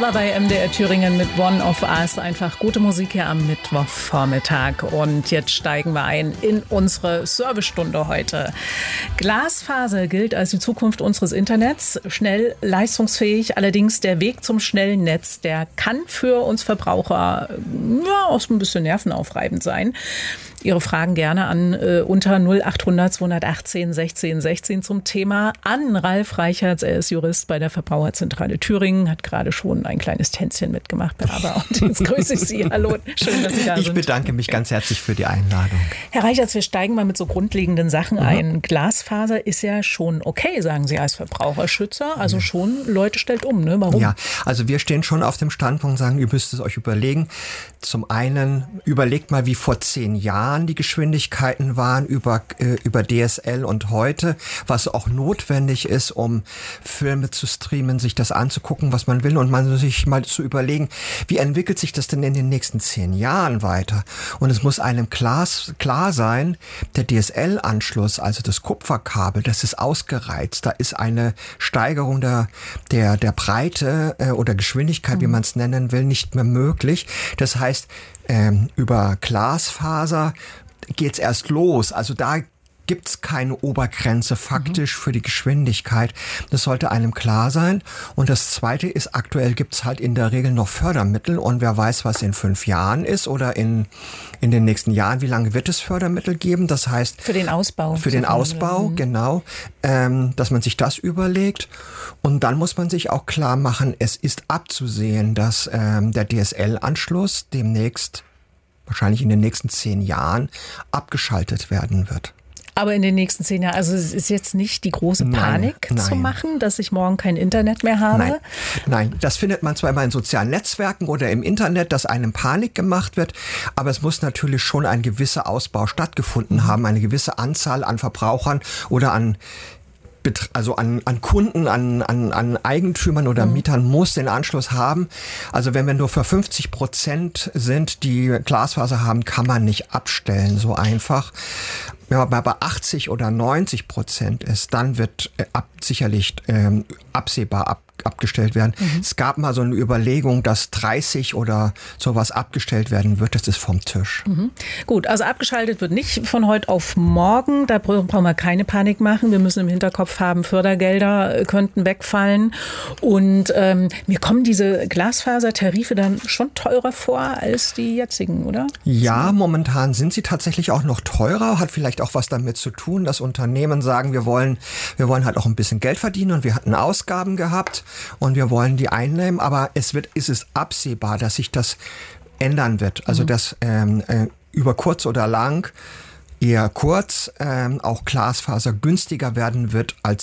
Aber bei MDR Thüringen mit One of Us einfach gute Musik hier am Mittwochvormittag. Und jetzt steigen wir ein in unsere Servicestunde heute. Glasfaser gilt als die Zukunft unseres Internets. Schnell, leistungsfähig. Allerdings der Weg zum schnellen Netz, der kann für uns Verbraucher auch so ein bisschen nervenaufreibend sein. Ihre Fragen gerne an unter 0800 218 16 16 zum Thema an Ralf Reichertz. Er ist Jurist bei der Verbraucherzentrale Thüringen, hat gerade schon ein kleines Tänzchen mitgemacht. Aber und jetzt grüße ich Sie. Hallo, schön, dass Sie da sind. Ich bedanke mich ganz herzlich für die Einladung. Herr Reichertz, wir steigen mal mit so grundlegenden Sachen ein. Glasfaser ist ja schon okay, sagen Sie als Verbraucherschützer. Also schon, Leute stellt um, ne? Warum? Ja, also wir stehen schon auf dem Standpunkt, sagen, ihr müsst es euch überlegen. Zum einen, überlegt mal, wie vor 10 Jahren die Geschwindigkeiten waren über DSL und heute, was auch notwendig ist, um Filme zu streamen, sich das anzugucken, was man will und man sich mal zu überlegen, wie entwickelt sich das denn in den nächsten 10 Jahren weiter? Und es muss einem klar sein, der DSL-Anschluss, also das Kupferkabel, das ist ausgereizt. Da ist eine Steigerung der Breite oder Geschwindigkeit, wie man es nennen will, nicht mehr möglich. Das heißt, über Glasfaser geht's erst los. Also da gibt's keine Obergrenze faktisch für die Geschwindigkeit. Das sollte einem klar sein. Und das Zweite ist, aktuell gibt's halt in der Regel noch Fördermittel. Und wer weiß, was in 5 Jahren ist oder in den nächsten Jahren, wie lange wird es Fördermittel geben? Das heißt... Für den Ausbau. Für den Ausbau, genau. Dass man sich das überlegt. Und dann muss man sich auch klar machen, es ist abzusehen, dass der DSL-Anschluss demnächst, wahrscheinlich in den nächsten 10 Jahren, abgeschaltet werden wird. Aber in den nächsten 10 Jahren, also es ist jetzt nicht die große Panik zu machen, dass ich morgen kein Internet mehr habe? Nein, das findet man zwar immer in sozialen Netzwerken oder im Internet, dass einem Panik gemacht wird, aber es muss natürlich schon ein gewisser Ausbau stattgefunden haben, eine gewisse Anzahl an Verbrauchern oder an Kunden, an Eigentümern oder Mietern muss den Anschluss haben. Also wenn wir nur für 50% sind, die Glasfaser haben, kann man nicht abstellen so einfach. Wenn man bei 80 oder 90% ist, dann wird sicherlich absehbar abgestellt werden. Es gab mal so eine Überlegung, dass 30 oder sowas abgestellt werden wird. Das ist vom Tisch. Gut, also abgeschaltet wird nicht von heute auf morgen. Da brauchen wir keine Panik machen. Wir müssen im Hinterkopf haben, Fördergelder könnten wegfallen. Und mir kommen diese Glasfasertarife dann schon teurer vor als die jetzigen, oder? Ja, momentan sind sie tatsächlich auch noch teurer. Hat vielleicht auch was damit zu tun, dass Unternehmen sagen, wir wollen halt auch ein bisschen Geld verdienen und wir hatten Ausgaben gehabt. Und wir wollen die einnehmen, aber ist es absehbar, dass sich das ändern wird. Also dass über kurz oder lang, eher kurz, auch Glasfaser günstiger werden wird als